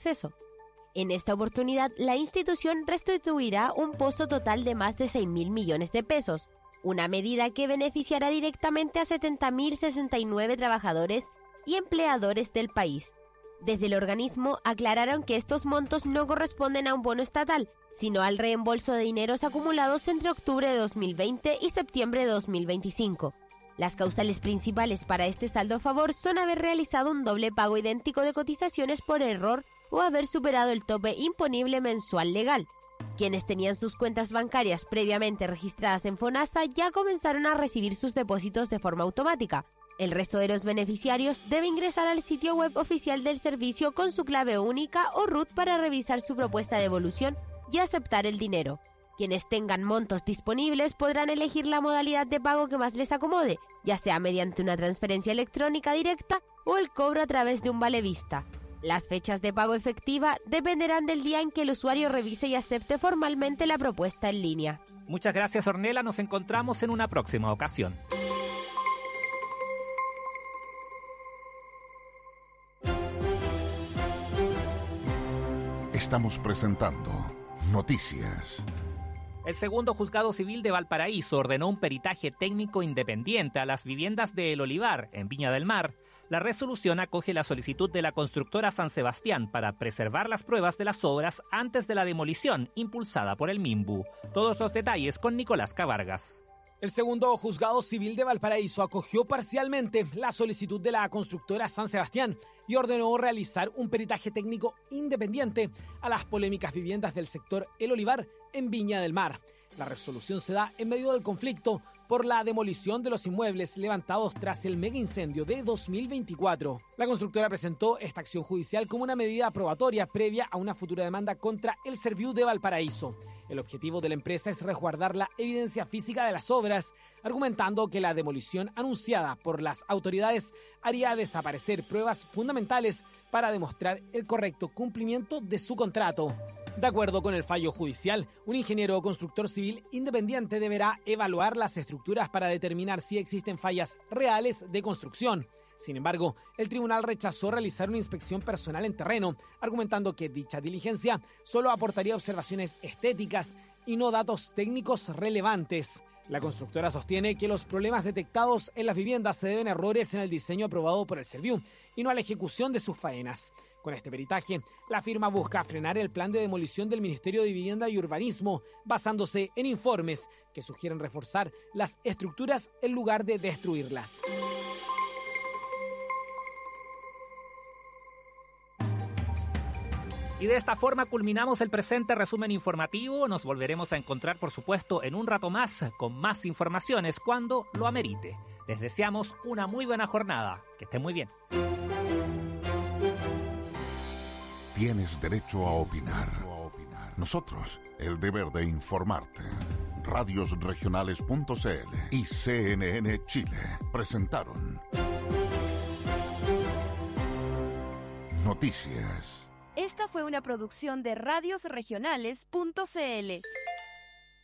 acceso. En esta oportunidad, la institución restituirá un pozo total de más de 6.000 millones de pesos, una medida que beneficiará directamente a 70.069 trabajadores y empleadores del país. Desde el organismo aclararon que estos montos no corresponden a un bono estatal, sino al reembolso de dineros acumulados entre octubre de 2020 y septiembre de 2025. Las causales principales para este saldo a favor son haber realizado un doble pago idéntico de cotizaciones por error o haber superado el tope imponible mensual legal. Quienes tenían sus cuentas bancarias previamente registradas en FONASA ya comenzaron a recibir sus depósitos de forma automática. El resto de los beneficiarios debe ingresar al sitio web oficial del servicio con su clave única o RUT para revisar su propuesta de devolución y aceptar el dinero. Quienes tengan montos disponibles podrán elegir la modalidad de pago que más les acomode, ya sea mediante una transferencia electrónica directa o el cobro a través de un vale vista. Las fechas de pago efectiva dependerán del día en que el usuario revise y acepte formalmente la propuesta en línea. Muchas gracias, Ornella. Nos encontramos en una próxima ocasión. Estamos presentando Noticias. El segundo juzgado civil de Valparaíso ordenó un peritaje técnico independiente a las viviendas de El Olivar, en Viña del Mar. La resolución acoge la solicitud de la constructora San Sebastián para preservar las pruebas de las obras antes de la demolición impulsada por el MIMBU. Todos los detalles con Nicolás Cavargas. El segundo juzgado civil de Valparaíso acogió parcialmente la solicitud de la constructora San Sebastián y ordenó realizar un peritaje técnico independiente a las polémicas viviendas del sector El Olivar en Viña del Mar. La resolución se da en medio del conflicto por la demolición de los inmuebles levantados tras el mega incendio de 2024. La constructora presentó esta acción judicial como una medida probatoria previa a una futura demanda contra el Serviu de Valparaíso. El objetivo de la empresa es resguardar la evidencia física de las obras, argumentando que la demolición anunciada por las autoridades haría desaparecer pruebas fundamentales para demostrar el correcto cumplimiento de su contrato. De acuerdo con el fallo judicial, un ingeniero o constructor civil independiente deberá evaluar las estructuras para determinar si existen fallas reales de construcción. Sin embargo, el tribunal rechazó realizar una inspección personal en terreno, argumentando que dicha diligencia solo aportaría observaciones estéticas y no datos técnicos relevantes. La constructora sostiene que los problemas detectados en las viviendas se deben a errores en el diseño aprobado por el Serviu y no a la ejecución de sus faenas. Con este peritaje, la firma busca frenar el plan de demolición del Ministerio de Vivienda y Urbanismo, basándose en informes que sugieren reforzar las estructuras en lugar de destruirlas. Y de esta forma culminamos el presente resumen informativo. Nos volveremos a encontrar, por supuesto, en un rato más con más informaciones cuando lo amerite. Les deseamos una muy buena jornada. Que estén muy bien. Tienes derecho a opinar. Nosotros, el deber de informarte. Radiosregionales.cl y CNN Chile presentaron Noticias. Esta fue una producción de radiosregionales.cl.